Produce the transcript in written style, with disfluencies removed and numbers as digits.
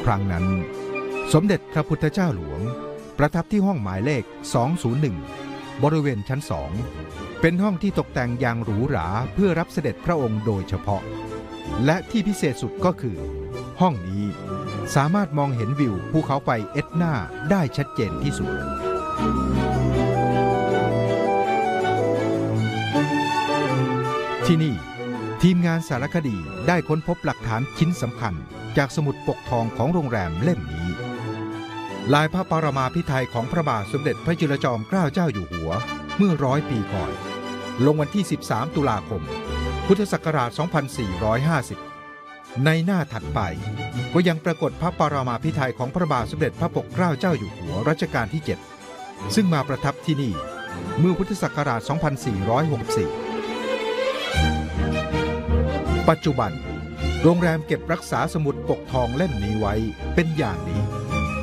ครั้งนั้นสมเด็จพระพุทธเจ้าหลวงประทับที่ห้องหมายเลข 201 บริเวณชั้น 2 เป็นห้องที่ตกแต่งอย่างหรูหราเพื่อรับเสด็จพระองค์โดยเฉพาะและที่พิเศษสุดก็คือห้องนี้สามารถมองเห็นวิวภูเขาไฟเอ็ดนาได้ชัดเจนที่สุดที่นี่ทีมงานสารคดีได้ค้นพบหลักฐานชิ้นสำคัญจากสมุดปกทองของโรงแรมเล่มนี้ลายพระปรมาภิไธยของพระบาทสมเด็จพระจุลจอมเกล้าเจ้าอยู่หัวเมื่อ100 ปีก่อนลงวันที่ 13 ตุลาคม พุทธศักราช 2450 ในหน้าถัดไปก็ยังปรากฏพระปรมาภิไธยของพระบาทสมเด็จพระปกเกล้าเจ้าอยู่หัวรัชกาลที่ 7 ซึ่งมาประทับที่นี่เมื่อพุทธศักราช 2464 ปัจจุบันโรงแรมเก็บรักษาสมุดปกทองเล่มนี้ไว้เป็นอย่างดี